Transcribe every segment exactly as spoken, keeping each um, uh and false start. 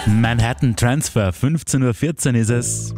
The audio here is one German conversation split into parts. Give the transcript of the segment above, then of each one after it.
Manhattan Transfer, fünfzehn Uhr vierzehn ist es.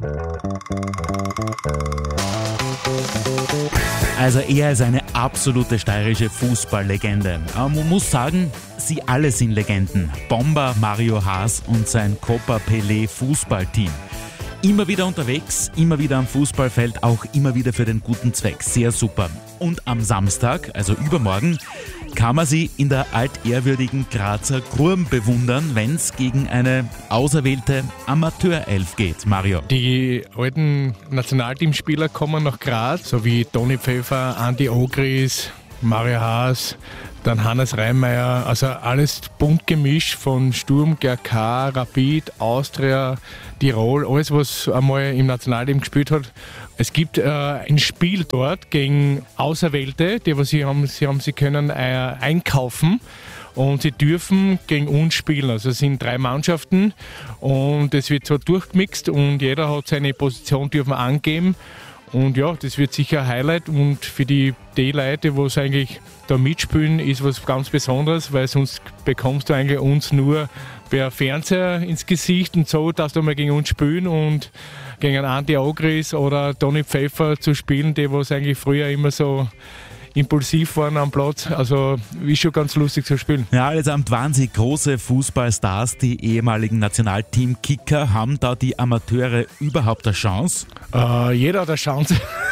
Also er ist eine absolute steirische Fußballlegende. Aber man muss sagen, sie alle sind Legenden. Bomber Mario Haas und sein Copa Pelé Fußballteam. Immer wieder unterwegs, immer wieder am Fußballfeld, auch immer wieder für den guten Zweck. Sehr super. Und am Samstag, also übermorgen, kann man sie in der altehrwürdigen Grazer Grurm bewundern, wenn es gegen eine auserwählte Amateurelf geht. Mario. Die alten Nationalteamspieler kommen nach Graz, so wie Toni Pfeffer, Andi Ogris, Mario Haas, dann Hannes Reinmeier, also alles bunt gemischt von Sturm, G R K, Rapid, Austria, Tirol, alles was einmal im Nationalteam gespielt hat. Es gibt äh, ein Spiel dort gegen Auserwählte, die was sie haben, sie haben sie können äh, einkaufen und sie dürfen gegen uns spielen. Also es sind drei Mannschaften und es wird so durchgemixt und jeder hat seine Position dürfen angeben. Und ja, das wird sicher ein Highlight und für die, die Leute, die es eigentlich da mitspielen, ist was ganz Besonderes, weil sonst bekommst du eigentlich uns nur per Fernseher ins Gesicht und so, dass du mal gegen uns spielen und gegen Andi Ogris oder Toni Pfeffer zu spielen, die was eigentlich früher immer so impulsiv waren am Platz. Also ist schon ganz lustig zu spielen. Ja, allesamt waren sie große Fußballstars. Die ehemaligen Nationalteam-Kicker. Haben da die Amateure überhaupt eine Chance? Äh, jeder hat eine Chance,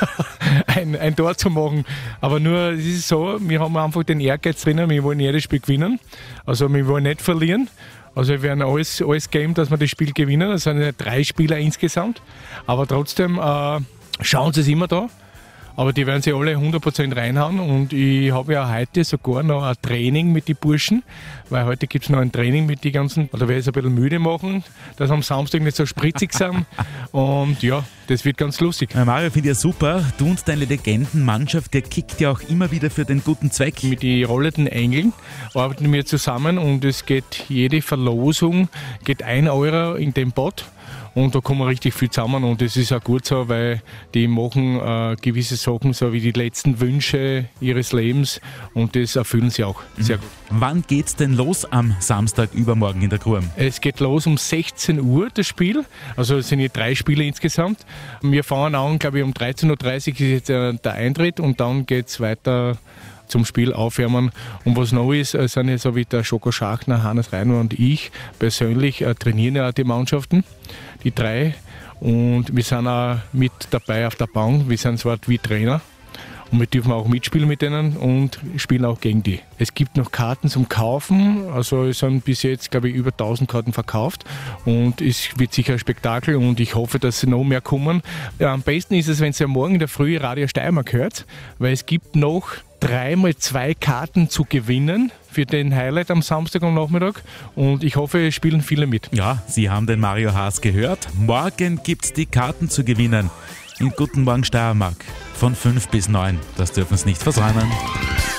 ein, ein Tor zu machen. Aber nur, es ist so, wir haben einfach den Ehrgeiz drinnen, wir wollen jedes Spiel gewinnen. Also wir wollen nicht verlieren. Also wir werden alles, alles geben, dass wir das Spiel gewinnen. Das sind ja drei Spieler insgesamt. Aber trotzdem, äh, Chance ist immer da. Aber die werden sich alle hundert Prozent reinhauen und ich habe ja heute sogar noch ein Training mit den Burschen, weil heute gibt es noch ein Training mit den ganzen, da werde ich es ein bisschen müde machen, dass am Samstag nicht so spritzig sind und ja, das wird ganz lustig. Ja, Mario, finde ich ja super. Du und deine Legendenmannschaft, der kickt ja auch immer wieder für den guten Zweck. Mit den rollenden Engeln arbeiten wir zusammen und es geht, jede Verlosung geht ein Euro in den Pot. Und da kommen richtig viel zusammen und das ist auch gut so, weil die machen äh, gewisse Sachen, so wie die letzten Wünsche ihres Lebens und das erfüllen sie auch sehr gut. Wann geht's denn los am Samstag übermorgen in der Grurm? Es geht los um sechzehn Uhr, das Spiel. Also es sind ja drei Spiele insgesamt. Wir fangen an, glaube ich, um dreizehn Uhr dreißig ist jetzt äh, der Eintritt und dann geht's weiter zum Spiel aufwärmen. Und was noch ist, sind ja so wie der Schoko Schachner, Hannes Reiner und ich persönlich äh, trainieren ja die Mannschaften, die drei. Und wir sind auch mit dabei auf der Bank. Wir sind zwar wie Trainer und wir dürfen auch mitspielen mit denen und spielen auch gegen die. Es gibt noch Karten zum Kaufen, also es sind bis jetzt, glaube ich, über tausend Karten verkauft und es wird sicher ein Spektakel und ich hoffe, dass noch mehr kommen. Ja, am besten ist es, wenn ihr morgen in der Früh Radio Steiermark hört, weil es gibt noch dreimal zwei Karten zu gewinnen für den Highlight am Samstag am Nachmittag und ich hoffe, es spielen viele mit. Ja, Sie haben den Mario Haas gehört. Morgen gibt's die Karten zu gewinnen in Guten Morgen Steiermark von fünf bis neun. Das dürfen Sie nicht versäumen.